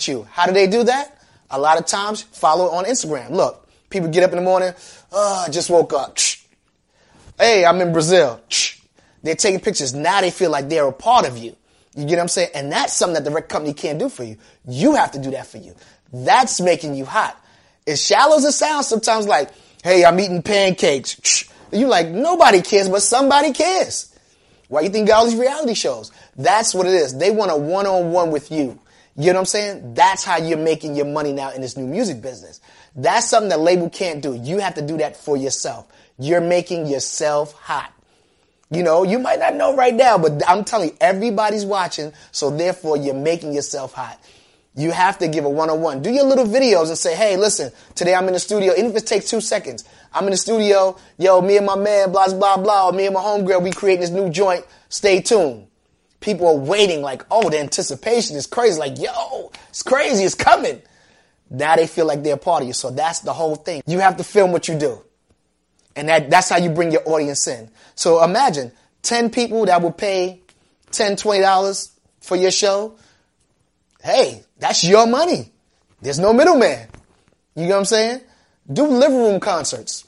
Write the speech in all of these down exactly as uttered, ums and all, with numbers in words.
with you. How do they do that? A lot of times, follow it on Instagram. Look, people get up in the morning, oh, I just woke up. Hey, I'm in Brazil. They're taking pictures. Now they feel like they're a part of you. You get what I'm saying? And that's something that the record company can't do for you. You have to do that for you. That's making you hot. As shallow as it sounds, sometimes like, hey, I'm eating pancakes. You like, nobody cares, but somebody cares. Why you think you got all these reality shows? That's what it is. They want a one-on-one with you. You know what I'm saying? That's how you're making your money now in this new music business. That's something that label can't do. You have to do that for yourself. You're making yourself hot. You know, you might not know right now, but I'm telling you, everybody's watching, so therefore you're making yourself hot. You have to give a one-on-one. Do your little videos and say, hey, listen, today I'm in the studio, even if it takes two seconds. I'm in the studio, yo, me and my man, blah, blah, blah, or me and my homegirl, we creating this new joint. Stay tuned. People are waiting like, oh, the anticipation is crazy. Like, yo, it's crazy, it's coming. Now they feel like they're a part of you. So that's the whole thing. You have to film what you do. And that, that's how you bring your audience in. So imagine ten people that will pay ten dollars, twenty dollars for your show. Hey, that's your money. There's no middleman. You know what I'm saying? Do living room concerts.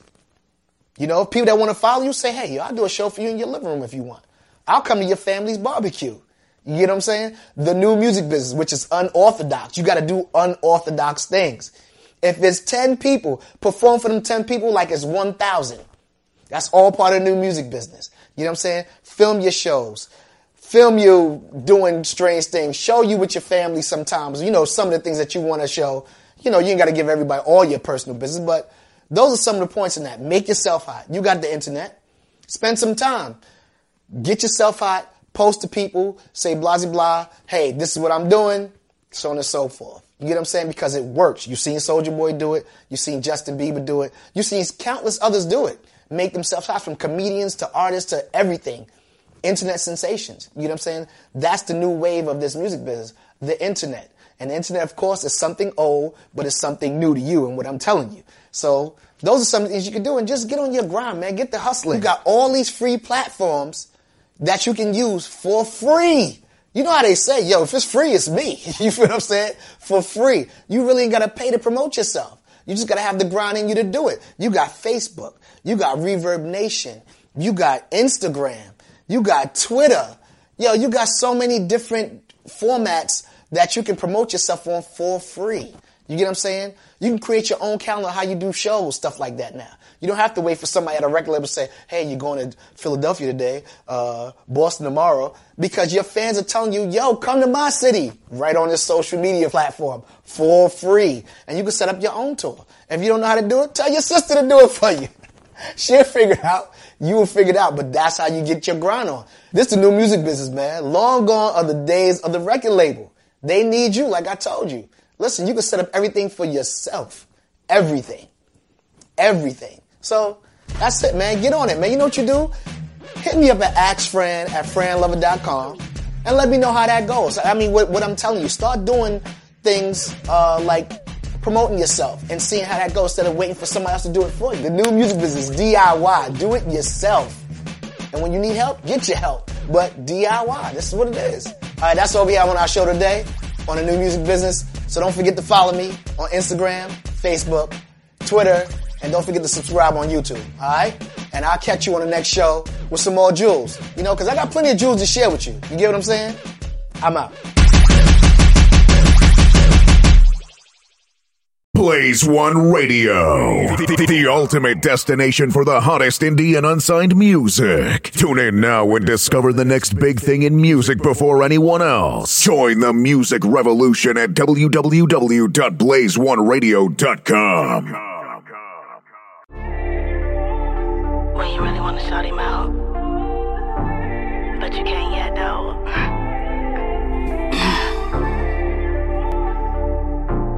You know, people that want to follow you, say, hey, I'll do a show for you in your living room if you want. I'll come to your family's barbecue. You get what I'm saying? The new music business, which is unorthodox. You got to do unorthodox things. If it's ten people, perform for them ten people like it's one thousand. That's all part of the new music business. You know what I'm saying? Film your shows. Film you doing strange things. Show you with your family sometimes. You know, some of the things that you want to show. You know, you ain't got to give everybody all your personal business, but those are some of the points in that. Make yourself hot. You got the internet. Spend some time. Get yourself hot. Post to people. Say blah, blah, blah. Hey, this is what I'm doing. So on and so forth. You get what I'm saying? Because it works. You've seen Soulja Boy do it. You've seen Justin Bieber do it. You've seen countless others do it. Make themselves hot, from comedians to artists to everything. Internet sensations. You know what I'm saying? That's the new wave of this music business. The internet. And the internet, of course, is something old, but it's something new to you and what I'm telling you. So those are some things you can do, and just get on your grind, man. Get the hustling. You got all these free platforms that you can use for free. You know how they say, yo, if it's free, it's me. You feel what I'm saying? For free. You really ain't got to pay to promote yourself. You just got to have the grind in you to do it. You got Facebook. You got Reverb Nation. You got Instagram. You got Twitter. Yo, you got so many different formats that you can promote yourself on for free. You get what I'm saying? You can create your own calendar, how you do shows, stuff like that now. You don't have to wait for somebody at a record label to say, hey, you're going to Philadelphia today, uh, Boston tomorrow, because your fans are telling you, yo, come to my city, right on this social media platform for free. And you can set up your own tour. If you don't know how to do it, tell your sister to do it for you. She'll figure it out. You will figure it out, but that's how you get your grind on. This is the new music business, man. Long gone are the days of the record label. They need you, like I told you. Listen, you can set up everything for yourself. Everything. Everything. So that's it, man. Get on it, man. You know what you do? Hit me up at ask fran at fran lover dot com and let me know how that goes. I mean, what, what I'm telling you, start doing things uh, like promoting yourself and seeing how that goes instead of waiting for somebody else to do it for you. The new music business, D I Y. Do it yourself. And when you need help, get your help. But D I Y, this is what it is. All right, that's all we have on our show today on the new music business. So don't forget to follow me on Instagram, Facebook, Twitter, and don't forget to subscribe on YouTube. All right? And I'll catch you on the next show with some more jewels. You know, because I got plenty of jewels to share with you. You get what I'm saying? I'm out. Blaze One Radio, the, the ultimate destination for the hottest indie and unsigned music. Tune in now and discover the next big thing in music before anyone else. Join the music revolution at w w w dot blaze one radio dot com. When you really want to shout him out,